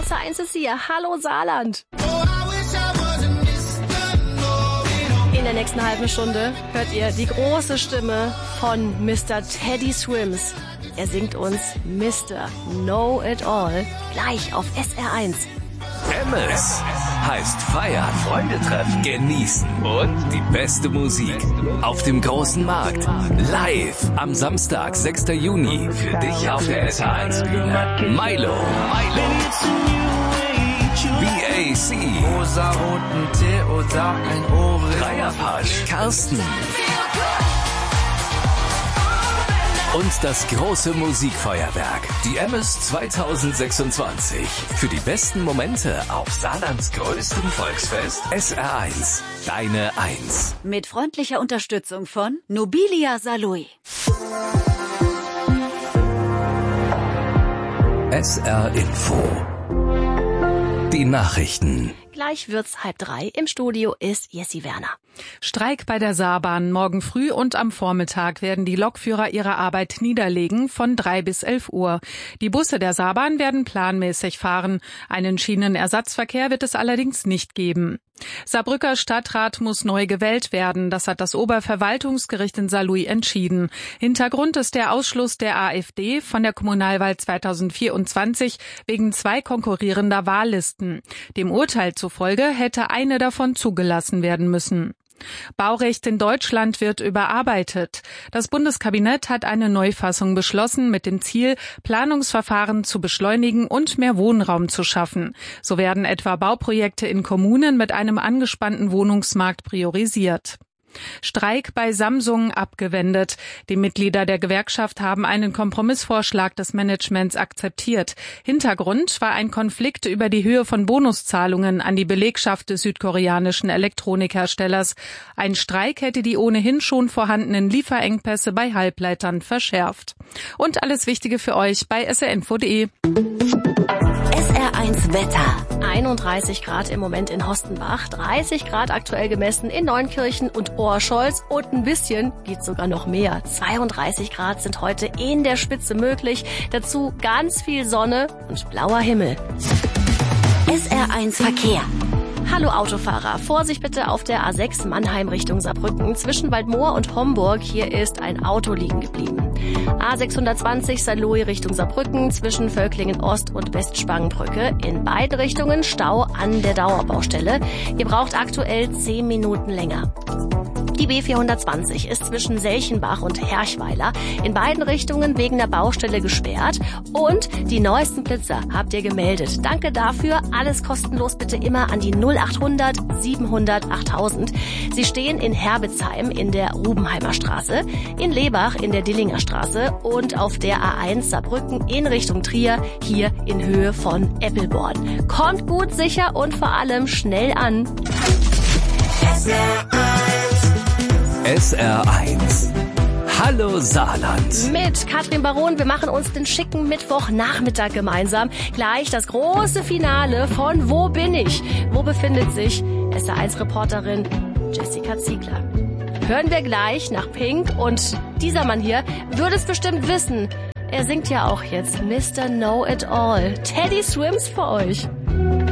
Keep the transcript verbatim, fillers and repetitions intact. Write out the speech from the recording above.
S R eins ist hier. Hallo Saarland. In der nächsten halben Stunde hört ihr die große Stimme von Mister Teddy Swims. Er singt uns Mister Know It All gleich auf S R eins. Emmes heißt feiern, Freunde treffen, genießen und die beste Musik auf dem großen Markt. Live am Samstag, sechster Juni für dich auf der S R eins Bühne. Milo, Milo, B A C, rosaroten Tee oder ein Ohrring, Dreierpasch, Carsten und das große Musikfeuerwerk, die Emmes zwanzig sechsundzwanzig. Für die besten Momente auf Saarlands größtem Volksfest S R eins. Deine Eins. Mit freundlicher Unterstützung von Nobilia Saarlouis. S R Info. Die Nachrichten. Gleich wird's halb drei. Im Studio ist Jessie Werner. Streik bei der Saarbahn. Morgen früh und am Vormittag werden die Lokführer ihre Arbeit niederlegen von drei bis elf Uhr. Die Busse der Saarbahn werden planmäßig fahren. Einen Schienenersatzverkehr wird es allerdings nicht geben. Saarbrücker Stadtrat muss neu gewählt werden. Das hat das Oberverwaltungsgericht in Saarlouis entschieden. Hintergrund ist der Ausschluss der AfD von der Kommunalwahl zweitausendvierundzwanzig wegen zwei konkurrierender Wahllisten. Dem Urteil zufolge hätte eine davon zugelassen werden müssen. Baurecht in Deutschland wird überarbeitet. Das Bundeskabinett hat eine Neufassung beschlossen mit dem Ziel, Planungsverfahren zu beschleunigen und mehr Wohnraum zu schaffen. So werden etwa Bauprojekte in Kommunen mit einem angespannten Wohnungsmarkt priorisiert. Streik bei Samsung abgewendet. Die Mitglieder der Gewerkschaft haben einen Kompromissvorschlag des Managements akzeptiert. Hintergrund war ein Konflikt über die Höhe von Bonuszahlungen an die Belegschaft des südkoreanischen Elektronikherstellers. Ein Streik hätte die ohnehin schon vorhandenen Lieferengpässe bei Halbleitern verschärft. Und alles Wichtige für euch bei s r info punkt de. S R eins Wetter. einunddreißig Grad im Moment in Hostenbach, dreißig Grad aktuell gemessen in Neunkirchen und Orscholz und ein bisschen geht sogar noch mehr. zweiunddreißig Grad sind heute in der Spitze möglich. Dazu ganz viel Sonne und blauer Himmel. S R eins Verkehr. Hallo Autofahrer, Vorsicht bitte auf der A sechs Mannheim Richtung Saarbrücken zwischen Waldmoor und Homburg. Hier ist ein Auto liegen geblieben. A sechshundertzwanzig Saarlouis Richtung Saarbrücken zwischen Völklingen Ost und Westspangenbrücke. In beiden Richtungen Stau an der Dauerbaustelle. Ihr braucht aktuell zehn Minuten länger. Die B vierhundertzwanzig ist zwischen Selchenbach und Herchweiler in beiden Richtungen wegen der Baustelle gesperrt. Und die neuesten Blitzer habt ihr gemeldet. Danke dafür. Alles kostenlos bitte immer an die null achthundert siebenhundert achttausend. Sie stehen in Herbitzheim in der Rubenheimer Straße, in Lebach in der Dillinger Straße und auf der A eins Saarbrücken in Richtung Trier, hier in Höhe von Eppelborn. Kommt gut, sicher und vor allem schnell an. S R eins. Hallo Saarland. Mit Katrin Baron, wir machen uns den schicken Mittwochnachmittag gemeinsam. Gleich das große Finale von Wo bin ich? Wo befindet sich S R eins Reporterin Jessica Ziegler? Hören wir gleich nach Pink und dieser Mann hier würde es bestimmt wissen. Er singt ja auch jetzt Mister Know It All. Teddy Swims für euch.